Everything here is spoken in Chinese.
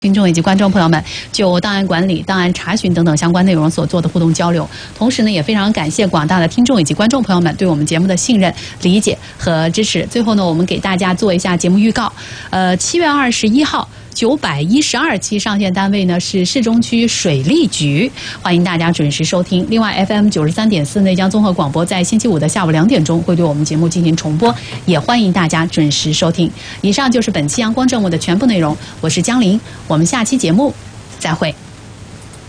听众以及观众朋友们，就档案管理、档案查询等等相关内容所做的互动交流，同时呢，也非常感谢广大的听众以及观众朋友们对我们节目的信任、理解和支持。最后呢，我们给大家做一下节目预告。7月21号。912期上线单位呢是市中区水利局，欢迎大家准时收听。另外 FM 93.4内江综合广播在星期五的下午2点钟会对我们节目进行重播，也欢迎大家准时收听。以上就是本期阳光正午的全部内容，我是江林，我们下期节目再会。